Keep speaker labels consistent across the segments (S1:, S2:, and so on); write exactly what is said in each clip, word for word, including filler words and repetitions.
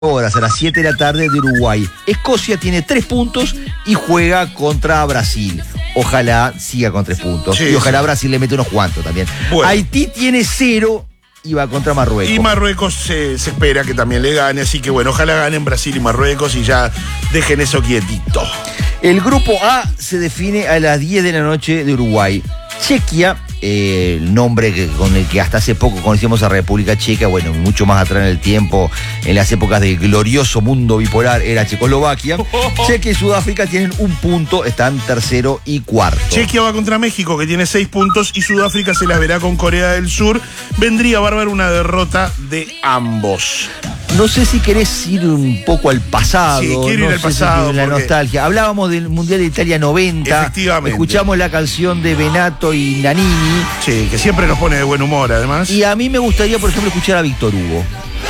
S1: horas, a las siete de la tarde de Uruguay. Escocia tiene tres puntos y juega contra Brasil. Ojalá siga con tres puntos. Sí, y ojalá sí. Brasil le mete unos cuantos también. Bueno. Haití tiene cero y va contra Marruecos.
S2: Y Marruecos se, se espera que también le gane, así que bueno, ojalá ganen Brasil y Marruecos y ya dejen eso quietito.
S1: El grupo A se define a las diez de la noche de Uruguay. Chequia, eh, el nombre que, con el que hasta hace poco conocíamos a República Checa, bueno, mucho más atrás en el tiempo, en las épocas del glorioso mundo bipolar, era Checoslovaquia. Chequia y Sudáfrica tienen un punto, están tercero y cuarto.
S2: Chequia va contra México, que tiene seis puntos, y Sudáfrica se las verá con Corea del Sur. Vendría bárbaro una derrota de ambos.
S1: No sé si querés ir un poco al pasado.
S2: Sí, quiero
S1: no
S2: ir al
S1: sé
S2: pasado.
S1: Si la
S2: porque...
S1: nostalgia. Hablábamos del Mundial de Italia noventa.
S2: Efectivamente.
S1: Escuchamos la canción de Benato y Nanini.
S2: Sí, que siempre nos pone de buen humor, además.
S1: Y a mí me gustaría, por ejemplo, escuchar a Víctor Hugo.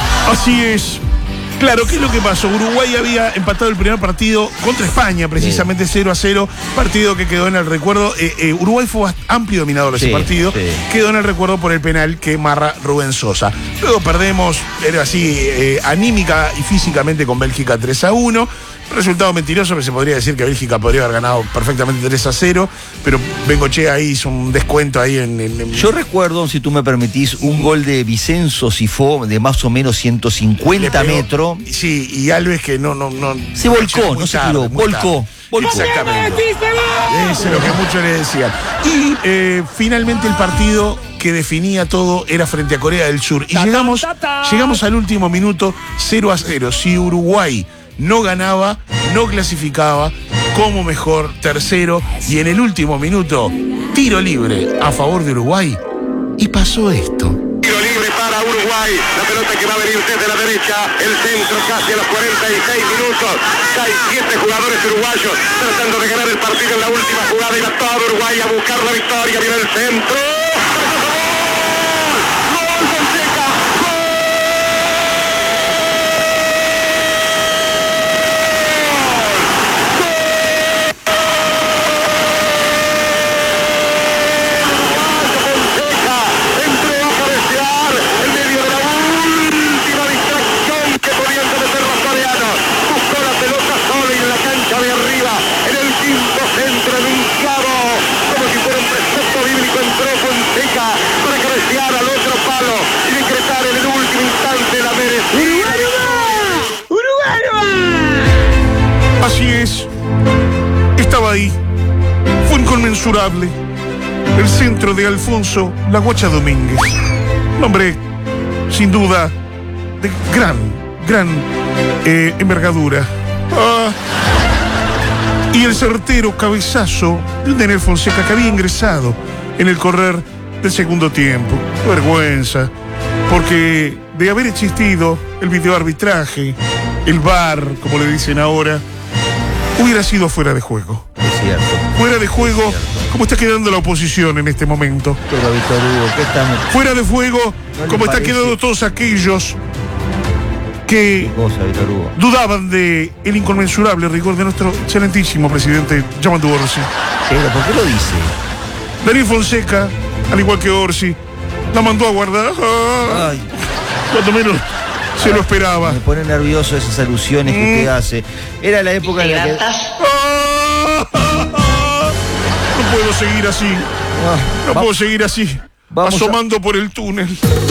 S2: Así es. Claro, ¿qué es lo que pasó? Uruguay había empatado el primer partido contra España, precisamente sí. cero a cero, partido que quedó en el recuerdo. Eh, eh, Uruguay fue amplio dominador de ese sí, partido, sí. Quedó en el recuerdo por el penal que marra Rubén Sosa. Luego perdemos, era así, eh, anímica y físicamente con Bélgica tres a uno. Resultado mentiroso, que se podría decir que Bélgica podría haber ganado perfectamente tres a cero, pero Bengochea ahí hizo un descuento ahí en, en, en...
S1: Yo recuerdo, si tú me permitís, un gol de Vicenzo Sifó de más o menos ciento cincuenta metros.
S2: Sí, y Alves que no... no, no
S1: se volcó, no se tiró, volcó. Volcó.
S2: Exactamente. Eso es lo que muchos le decían. Y eh, finalmente el partido que definía todo era frente a Corea del Sur. Y llegamos, llegamos al último minuto cero a cero. Si Uruguay no ganaba, no clasificaba como mejor tercero, y en el último minuto, tiro libre a favor de Uruguay, y pasó esto.
S3: Tiro libre para Uruguay, la pelota que va a venir desde la derecha, el centro casi a los cuarenta y seis minutos, hay siete jugadores uruguayos tratando de ganar el partido en la última jugada, y va todo Uruguay a buscar la victoria, viene el centro.
S2: Así es, estaba ahí, fue inconmensurable, el centro de Alfonso La Guacha Domínguez, un hombre sin duda de gran, gran eh, envergadura, ah, y el certero cabezazo de Daniel Fonseca, que había ingresado en el correr del segundo tiempo. Vergüenza, porque de haber existido el videoarbitraje, el V A R, como le dicen ahora, hubiera sido fuera de juego.
S1: Es cierto.
S2: Fuera de juego, como está quedando la oposición en este momento.
S1: Pero Víctor Hugo, ¿qué estamos?
S2: Fuera de juego, ¿no como están quedando todos aquellos que
S1: cosa, Víctor Hugo?
S2: dudaban de el inconmensurable rigor de nuestro excelentísimo presidente Yamandu Orsi.
S1: Pero, ¿por qué lo dice?
S2: Daniel Fonseca, al igual que Orsi, la mandó a guardar. Ah, Ay. Cuando menos se lo esperaba.
S1: Me pone nervioso esas alusiones que usted hace. Era la época en la que...
S2: ¡Ah! No puedo seguir así. No Va... puedo seguir así. Vamos asomando a... por el túnel.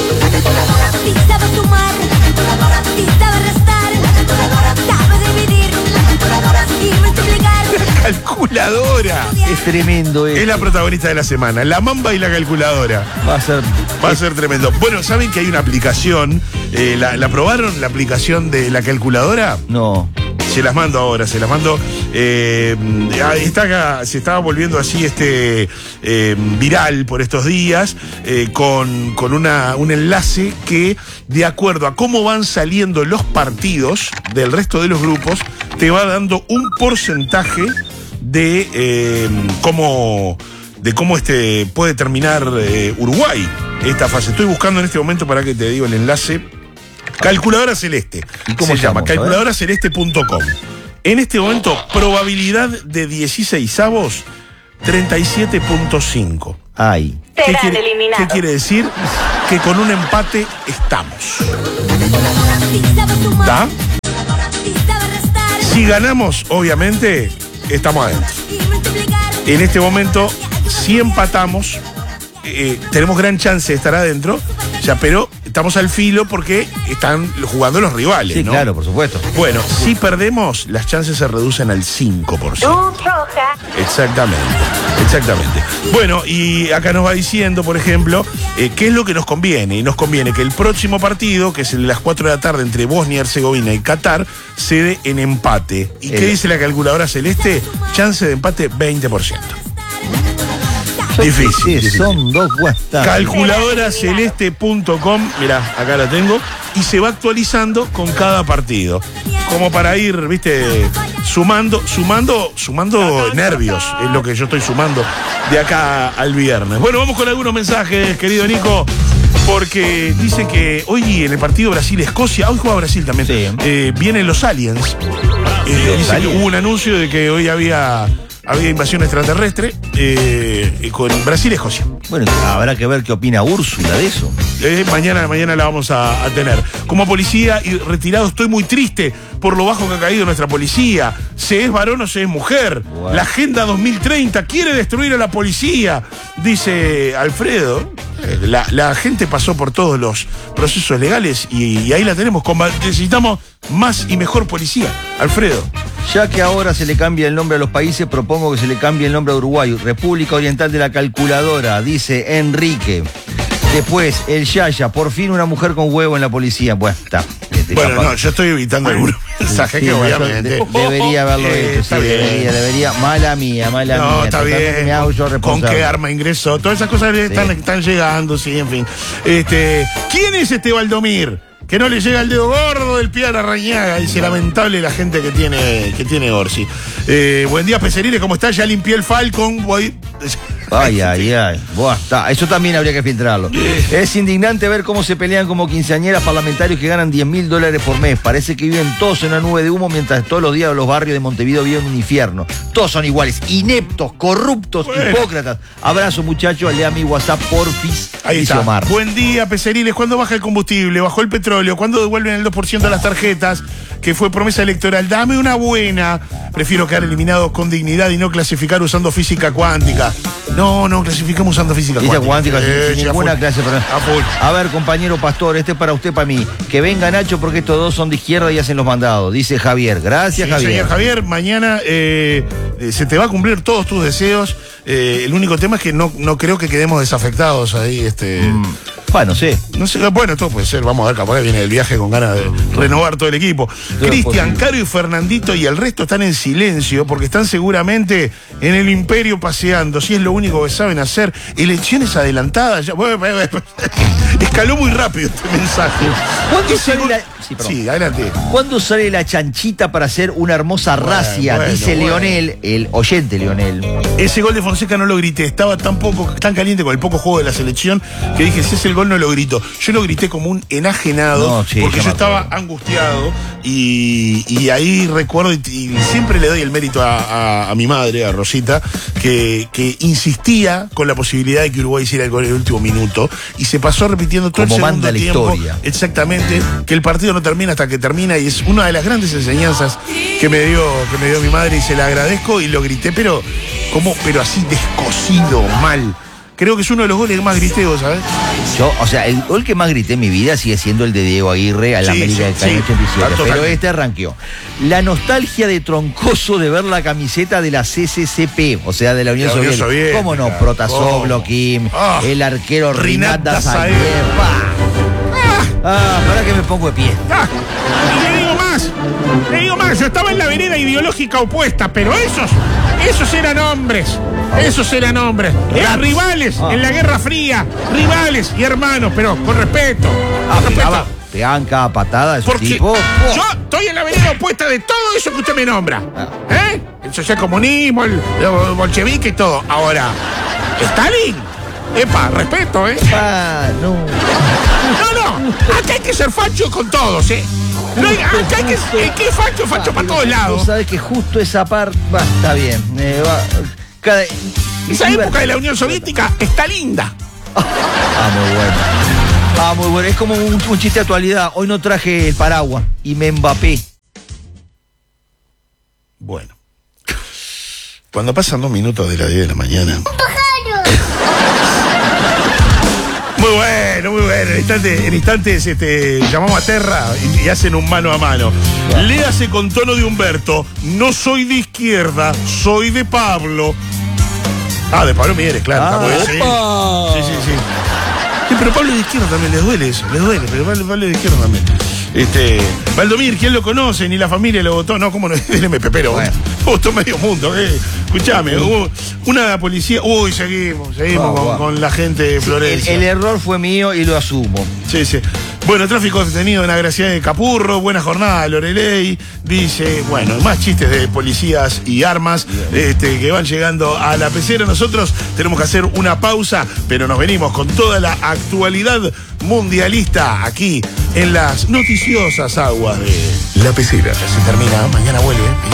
S2: La calculadora.
S1: Es tremendo eso.
S2: Es la protagonista de la semana. La mamba y la calculadora.
S1: Va a ser...
S2: Va a ser tremendo. Bueno, ¿saben que hay una aplicación? Eh, la, ¿La probaron, la aplicación de la calculadora?
S1: No.
S2: Se las mando ahora, se las mando. Eh, está acá, se estaba volviendo así este eh, viral por estos días, eh, con, con una, un enlace que, de acuerdo a cómo van saliendo los partidos del resto de los grupos, te va dando un porcentaje de eh, cómo, de cómo este puede terminar eh, Uruguay esta fase. Estoy buscando en este momento, para que te digo el enlace. Calculadora Celeste.
S1: ¿Y cómo se llama?
S2: calculadora celeste punto com. En este momento, probabilidad de dieciseisavos, treinta y siete punto cinco.
S1: Ay.
S2: ¿Qué quiere, ¿Qué quiere decir? que con un empate estamos. ¿Está? Si ganamos, obviamente, estamos adentro. En este momento, si empatamos, eh, tenemos gran chance de estar adentro, ya, pero estamos al filo porque están jugando los rivales,
S1: Sí,
S2: ¿no?
S1: claro, por supuesto.
S2: Bueno, si perdemos, las chances se reducen al cinco por ciento. Exactamente, exactamente. Bueno, y acá nos va diciendo, por ejemplo, eh, qué es lo que nos conviene. Y nos conviene que el próximo partido, que es el de las cuatro de la tarde entre Bosnia y Herzegovina y Qatar, se dé en empate. ¿Y qué
S1: Eh.
S2: dice la calculadora celeste? Chance de empate veinte por ciento. Difícil.
S1: Sí, son dos guastas.
S2: calculadora celeste punto com, mirá, acá la tengo, y se va actualizando con cada partido. Como para ir, viste, sumando, sumando, sumando nervios, es lo que yo estoy sumando de acá al viernes. Bueno, vamos con algunos mensajes, querido Nico, porque dicen que hoy en el partido Brasil-Escocia, hoy juega Brasil también,
S1: Sí.
S2: eh, vienen los aliens. Eh,
S1: Los
S2: dicen que
S1: aliens.
S2: hubo un anuncio de que hoy había, había invasión extraterrestre eh, con Brasil y Escocia.
S1: Bueno, habrá que ver qué opina Úrsula de eso.
S2: Eh, mañana, mañana la vamos a, a tener. Como policía y retirado estoy muy triste por lo bajo que ha caído nuestra policía. Se es varón o se es mujer.
S1: Bueno.
S2: La Agenda dos mil treinta quiere destruir a la policía, dice Alfredo. Eh, La, la gente pasó por todos los procesos legales y, y ahí la tenemos. Comba- Necesitamos más y mejor policía. Alfredo.
S1: Ya que ahora se le cambia el nombre a los países, propongo que se le cambie el nombre a Uruguay. República Oriental de la Calculadora, dice Enrique. Después, el Yaya, por fin una mujer con huevo en la policía. Bueno, está. Este,
S2: Bueno,
S1: capaz-
S2: no, yo estoy evitando algunos mensajes
S1: Sí,
S2: que
S1: no, yo
S2: obviamente.
S1: de- debería haberlo
S2: Eh,
S1: hecho, sí,
S2: está bien.
S1: debería, debería. Mala mía, mala
S2: No,
S1: mía.
S2: está
S1: Totalmente
S2: bien.
S1: me hago yo
S2: ¿Con
S1: responsable.
S2: qué arma ingresó? Todas esas cosas están,
S1: Sí.
S2: están llegando, sí, en fin. Este, ¿quién es este Valdomir? Que no le llega el dedo gordo del pie a la rañaga. Dice, lamentable la gente que tiene, que tiene Orsi. Eh, buen día, Pecerile, ¿cómo está? Ya limpié el Falcon. Voy...
S1: Ay, ay, ay. Buah, está. Eso también habría que filtrarlo. Es indignante ver cómo se pelean como quinceañeras parlamentarios que ganan diez mil dólares por mes. Parece que viven todos en una nube de humo mientras todos los días los barrios de Montevideo viven un infierno. Todos son iguales, ineptos, corruptos,
S2: Bueno.
S1: hipócratas. Abrazo, muchachos. Lea mi WhatsApp, porfis.
S2: Ahí
S1: dice
S2: está.
S1: Omar.
S2: Buen día, Peceriles. ¿Cuándo baja el combustible? ¿Bajó el petróleo? ¿Cuándo devuelven el dos por ciento de las tarjetas? Que fue promesa electoral. Dame una buena. Prefiero quedar eliminado con dignidad y no clasificar usando física cuántica. No, no, clasificamos usando física
S1: Física
S2: cuántica.
S1: cuántica, sin-
S2: Eh,
S1: sin
S2: sí, a
S1: ninguna
S2: full.
S1: clase. Pero...
S2: A full.
S1: A ver, compañero pastor, este es para usted, para mí. Que venga Nacho porque estos dos son de izquierda y hacen los mandados. Dice Javier. Gracias,
S2: Sí,
S1: Javier.
S2: señor Javier, mañana eh, eh, se te va a cumplir todos tus deseos. Eh, el único tema es que no, no creo que quedemos desafectados ahí. Este,
S1: Mm, bueno, sí.
S2: No sé, bueno, todo puede ser. Vamos a ver, capaz que viene el viaje con ganas de renovar todo el equipo. Cristian, Caro y Fernandito y el resto están en silencio porque están seguramente en el imperio paseando. Si es lo único que saben hacer. Elecciones adelantadas. Ya, bueno, bueno, bueno. Escaló muy rápido este mensaje.
S1: ¿Cuándo
S2: Ese
S1: sale
S2: gol-
S1: la- Sí, perdón.
S2: Sí, adelante.
S1: ¿Cuándo sale la chanchita para hacer una hermosa
S2: Bueno,
S1: racia?
S2: bueno,
S1: Dice
S2: bueno.
S1: Leonel, el oyente Leonel.
S2: Ese gol de Fonseca no lo grité, estaba tan poco, tan caliente con el poco juego de la selección que dije, si es el gol no lo grito. Yo lo grité como un enajenado
S1: No, sí,
S2: porque
S1: ya
S2: yo
S1: me
S2: estaba
S1: acuerdo.
S2: angustiado y, y ahí recuerdo y, y siempre le doy el mérito a, a- a mi madre, a Rosita, que, que insistía con la posibilidad de que Uruguay hiciera el gol en el último minuto y se pasó repitiendo todo
S1: Como
S2: el segundo
S1: manda la
S2: tiempo.
S1: historia.
S2: Exactamente, que el partido no termina hasta que termina y es una de las grandes enseñanzas que me dio, que me dio mi madre y se la agradezco y lo grité, pero como, pero así descosido, mal. Creo que es uno de los goles que más grité, ¿vos sabés?
S1: Yo, o sea, el gol que más grité en mi vida sigue siendo el de Diego Aguirre al
S2: Sí,
S1: América
S2: sí,
S1: del Cali
S2: sí.
S1: ochenta y siete.
S2: Ah,
S1: Pero
S2: totalmente.
S1: este arranqueó. La nostalgia de Troncoso de ver la camiseta de la C C C P, o sea, de la Unión
S2: La Unión
S1: Soviética.
S2: Soviética.
S1: ¿Cómo no? Protasov,
S2: ¿Cómo?
S1: Kim,
S2: Ah,
S1: el arquero
S2: Rinat
S1: Rinat
S2: Dazaev.
S1: Dazaev. Ah, para que me pongo de pie.
S4: Ah, y le digo más, le digo más, yo estaba en la vereda ideológica opuesta, pero esos, esos eran hombres, esos eran hombres, eran rivales
S1: Ah.
S4: en la Guerra Fría, rivales y hermanos, pero con respeto,
S1: Ah,
S4: con respeto.
S1: pegaba, pegaban cada patada de su
S4: Porque
S1: tipo. Oh.
S4: yo estoy en la vereda opuesta de todo eso que usted me nombra.
S1: Ah.
S4: ¿Eh? El socialcomunismo, el, el bolchevique y todo. Ahora, Stalin. Epa, respeto, ¿eh?
S1: Ah, no.
S4: No, no. Acá hay que ser facho con todos, ¿eh? No hay- acá hay que, el que es facho, es facho para todos
S1: Vos
S4: lados.
S1: sabés que justo esa parte. Va, está bien. eh, va, cada,
S4: Esa
S1: iba-
S4: época de la Unión Soviética está linda.
S1: Ah, muy bueno. Ah, muy bueno. Es como un, un chiste de actualidad. Hoy no traje el paraguas y me empapé.
S2: Bueno. Cuando pasan dos minutos de las diez de la mañana. ¡Un pájaro! Muy bueno, muy bueno. En instantes, en instantes este, llamamos a Terra y, y hacen un mano a mano. Yeah. Léase con tono de Humberto. No soy de izquierda, soy de Pablo. Ah, de Pablo Mieres, claro.
S1: Ah,
S2: sí. sí, sí, sí. Sí, pero Pablo de izquierda también les duele eso, les duele, pero Pablo, Pablo de izquierda también. Este, Valdomir, ¿quién lo conoce? Ni la familia lo votó, no, ¿cómo no? El M P, pero bueno. Votó medio mundo, eh. Escuchame, hubo una policía, uy, seguimos, seguimos oh, con, wow. con la gente de Florencia.
S1: Sí, el, el error fue mío y lo asumo.
S2: Sí, sí. Bueno, tráfico detenido en la Graciedad de Capurro, buena jornada, Loreley, dice, bueno, más chistes de policías y armas este, que van llegando a la pecera. Nosotros tenemos que hacer una pausa, pero nos venimos con toda la actualidad mundialista aquí en las noticiosas aguas de La Pecera. Ya se termina, mañana vuelve.